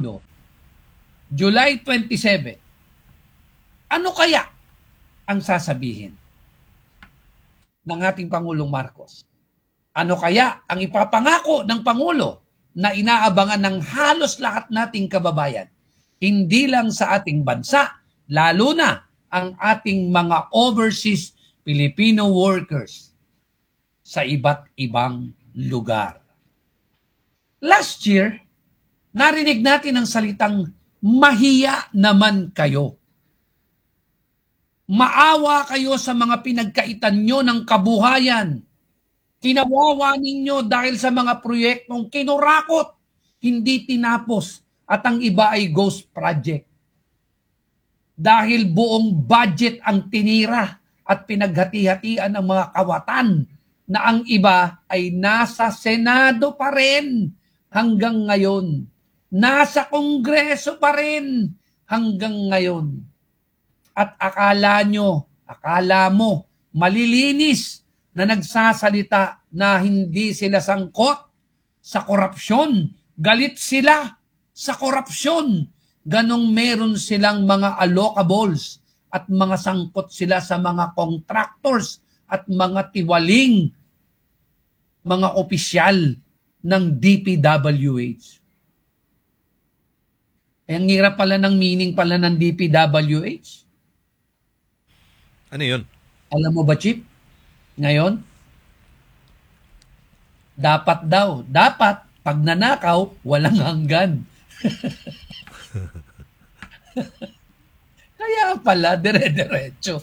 Pangulo, July 27, ano kaya ang sasabihin ng ating Pangulong Marcos? Ano kaya ang ipapangako ng Pangulo na inaabangan ng halos lahat nating kababayan? Hindi lang sa ating bansa, lalo na ang ating mga overseas Filipino workers sa iba't ibang lugar. Last year, narinig natin ang salitang mahiya naman kayo. Maawa kayo sa mga pinagkaitan nyo ng kabuhayan. Kinawawa ninyo dahil sa mga proyektong kinurakot, hindi tinapos, at ang iba ay ghost project. Dahil buong budget ang tinira at pinaghati-hatian ng mga kawatan na ang iba ay nasa Senado pa rin hanggang ngayon. Nasa Kongreso pa rin hanggang ngayon. At akala mo, malilinis na nagsasalita na hindi sila sangkot sa korupsyon. Galit sila sa korupsyon. Ganong meron silang mga allocables at mga sangkot sila sa mga contractors at mga tiwaling mga opisyal ng DPWH. Ang hirap pala ng meaning pala ng DPWH. Ano yun? Alam mo ba, Chip? Ngayon, dapat pag nanakaw, walang hanggan. Kaya pala, dire-diretso.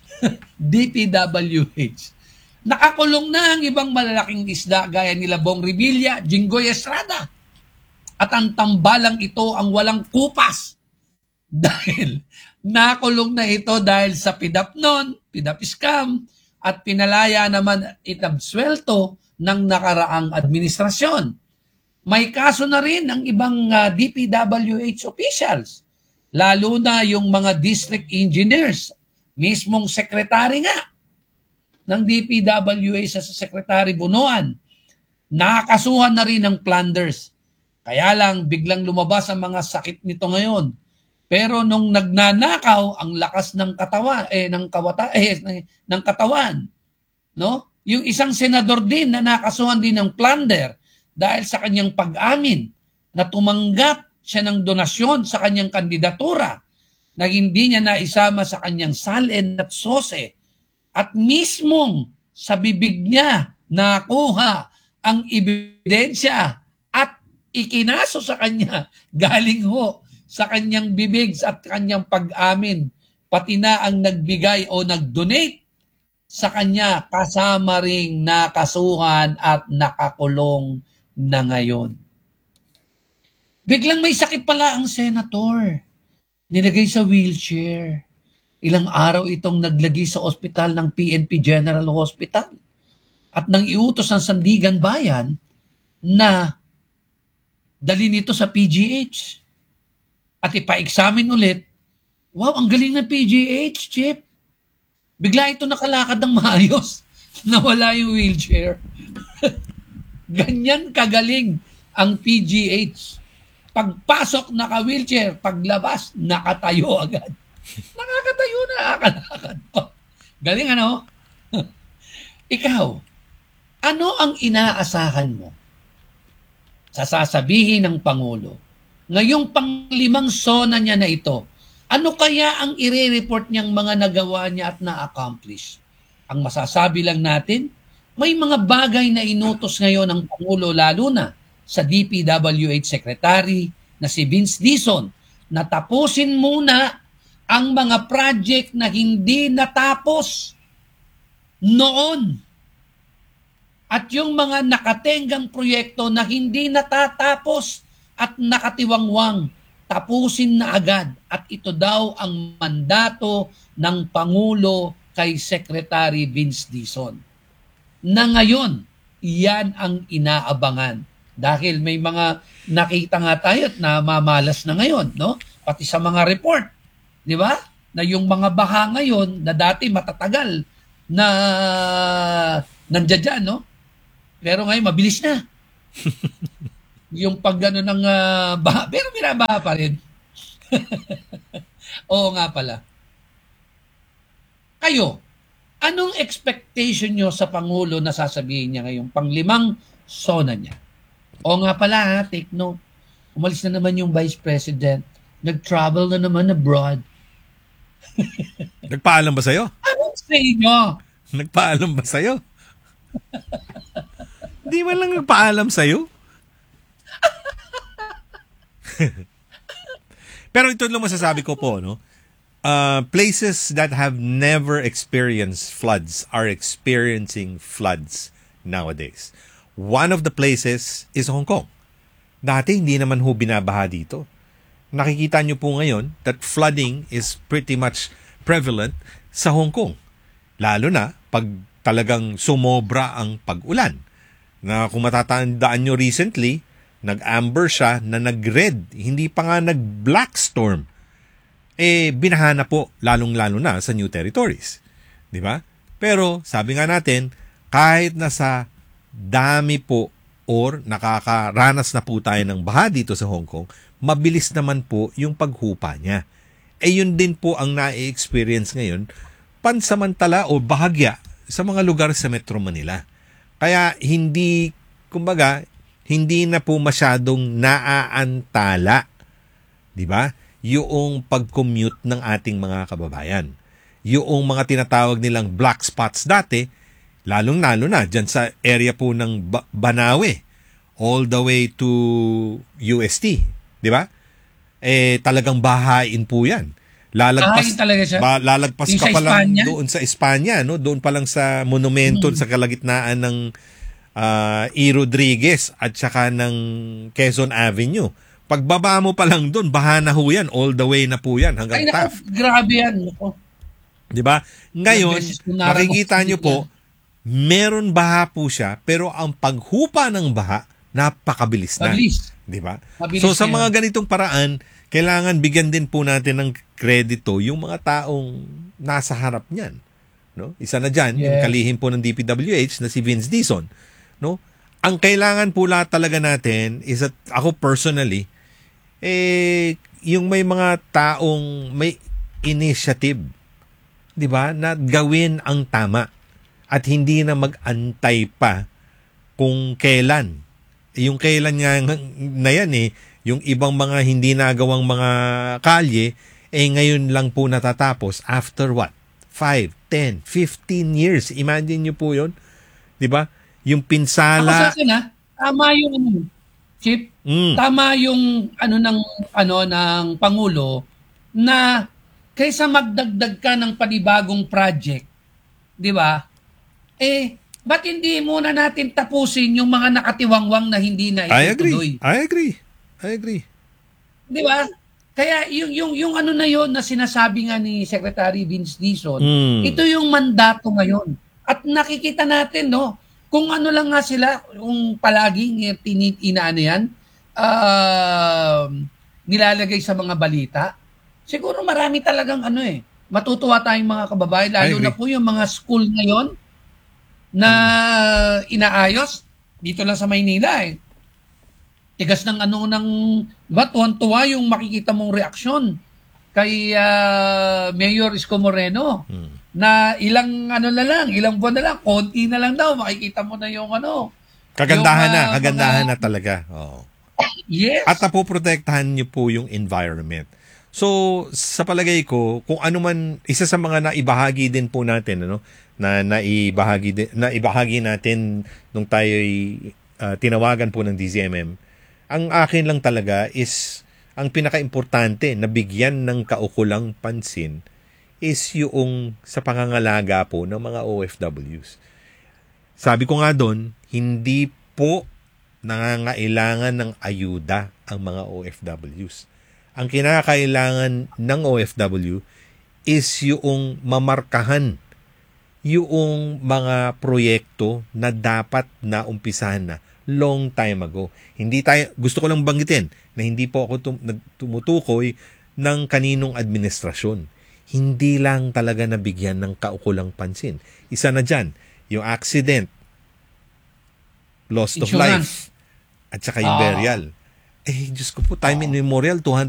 DPWH. Nakakulong na ang ibang malalaking isda gaya nila Bong Revilla, Jinggoy Estrada. At ang tambalang ito ang walang kupas. Dahil nakulong na ito dahil sa PDAP scam, at pinalaya naman itabswelto ng nakaraang administrasyon. May kaso na rin ang ibang DPWH officials, lalo na yung mga district engineers, mismong sekretary nga ng DPWH sa Secretary Bunuan. Nakakasuhan na rin ng plunders. Kaya lang biglang lumabas ang mga sakit nito ngayon. Pero nung nagnanakaw, ang lakas ng katawan, no? Yung isang senador din na nakasuhan din ng plunder dahil sa kanyang pag-amin na tumanggap siya ng donasyon sa kanyang kandidatura na hindi niya naisama sa kanyang salin at sose, at mismong sa bibig niya nakuha ang ebidensya at ikinaso sa kanya galing ho sa kanyang bibig at kanyang pag-amin, pati na ang nagbigay o nag-donate sa kanya, kasama ring nakasuhan at nakakulong na ngayon. Biglang may sakit pala ang senator. Nilagay sa wheelchair. Ilang araw itong naglagi sa ospital ng PNP General Hospital. At nang iutos ng Sandigan Bayan na dali nito sa PGH. At ipa-examine ulit, wow, ang galing ng PGH, Chip. Bigla ito nakalakad ng maayos. Nawala yung wheelchair. Ganyan kagaling ang PGH. Pagpasok, naka-wheelchair. Paglabas, nakatayo agad. Nakakatayo na, nakalakad pa. Galing ano? Ikaw, ano ang inaasahan mo sa sasabihin ng Pangulo? Ngayong pang-5 SONA niya na ito, ano kaya ang i-report niyang mga nagawa niya at na-accomplish? Ang masasabi lang natin, may mga bagay na inutos ngayon ng Pangulo, lalo na sa DPWH Secretary na si Vince Dizon, na tapusin muna ang mga project na hindi natapos noon. At yung mga nakatenggang proyekto na hindi natatapos at nakatiwangwang, tapusin na agad. At ito daw ang mandato ng Pangulo kay Secretary Vince Dizon. Na ngayon, iyan ang inaabangan. Dahil may mga nakita nga tayo at namamalas na ngayon, no? Pati sa mga report, di ba? Na yung mga baha ngayon na dati matatagal na nandiyan dyan, no? Pero ngayon, mabilis na. Yung pag gano'n ng baha, pero binabaha pa rin. Oo nga pala. Kayo, anong expectation nyo sa Pangulo na sasabihin niya ngayong panglimang SONA niya? Oo nga pala ha, take note. Umalis na naman yung Vice President. Nag-travel na naman abroad. Nagpaalam ba sa'yo? Anong say nyo? Nagpaalam ba sa'yo? Di man lang nagpaalam sa'yo? Pero ito lang masasabi ko po, no? Places that have never experienced floods are experiencing floods nowadays. One of the places is Hong Kong. Dati hindi naman ho binabaha dito. Nakikita nyo po ngayon that flooding is pretty much prevalent sa Hong Kong. Lalo na pag talagang sumobra ang pag-ulan. Na kung matatandaan nyo recently, nag-amber siya na nag-red. Hindi pa nga nag-black storm. Binaha na po lalong-lalo na sa New Territories. Di ba? Pero sabi nga natin, kahit nasa dami po or nakakaranas na po tayo ng baha dito sa Hong Kong, mabilis naman po yung paghupa niya. Yun din po ang na-experience ngayon, pansamantala o bahagya sa mga lugar sa Metro Manila. Kaya hindi, kumbaga, hindi na po masyadong naaantala, di ba? Yung pag-commute ng ating mga kababayan. Yung mga tinatawag nilang black spots dati, lalong-lalo na dyan sa area po ng Banawe, all the way to UST, di ba? Talagang bahain po yan. Lalagpas talaga siya? Lalagpas Yung ka sa pa lang Espanya? doon sa Espanya, no? Doon pa lang sa monumento sa kalagitnaan ng E. Rodriguez at saka ng Quezon Avenue. Pagbaba mo pa lang doon, baha na ho yan. All the way na po yan hanggang Ay, Taft. grabe yan. Ako. Di ba? Ngayon, beses ko nararamdaman makikita nyo yan. po, meron baha po siya, pero ang paghupa ng baha, napakabilis na. Mabilis. Di ba? Mabilis So sa na mga yan. ganitong paraan, kailangan bigyan din po natin ng kredito yung mga taong nasa harap niyan. No? Isa na dyan, yung Yes. kalihim po ng DPWH na si Vince Dizon. No? Ang kailangan po talaga natin is that ako personally, yung may mga taong may initiative, 'di ba, na gawin ang tama at hindi na mag-antay pa kung kailan. Yung kailan nga na yan yung ibang mga hindi nagawang mga kalye, ngayon lang po natatapos after what? 5, 10, 15 years. Imagine nyo po yun. 'Di ba? Yung Ako pinsala. sa akin tama yung Chip, tama yung ng Pangulo na kaysa magdagdag ka ng panibagong project, 'di ba? Ba't hindi muna natin tapusin yung mga nakatiwangwang na hindi na I itutuloy? agree. 'Di ba? Kaya yung ano na yon na sinasabi nga ni Secretary Vince Dizon, ito yung mandato ngayon. At nakikita natin, no, kung ano lang nga sila, kung palaging inaano yan, nilalagay sa mga balita, siguro marami talagang matutuwa tayong mga kababayan, lalo na po yung mga school ngayon na inaayos dito lang sa Maynila tigas ng tuwan-tuwa yung makikita mong reaksyon kay Mayor Isko Moreno na ilang buwan na lang, konti na lang daw, makikita mo na yung Kagandahan na talaga. Oo. Yes. At napoprotektahan niyo po yung environment. So, sa palagay ko, kung ano man, isa sa mga naibahagi din po natin, na naibahagi natin nung tayo'y tinawagan po ng DZMM, ang akin lang talaga is, ang pinaka-importante na bigyan ng kaukulang pansin is yung sa pangangalaga po ng mga OFWs. Sabi ko nga doon, hindi po nangangailangan ng ayuda ang mga OFWs. Ang kinakailangan ng OFW is yung mamarkahan yung mga proyekto na dapat na umpisahan na long time ago. Gusto ko lang banggitin na hindi po ako tumutukoy ng kaninong administrasyon. Hindi lang talaga nabigyan ng kaukulang pansin. Isa na dyan, yung accident, loss of life, at saka yung Ah. burial. Diyos ko po, time immemorial,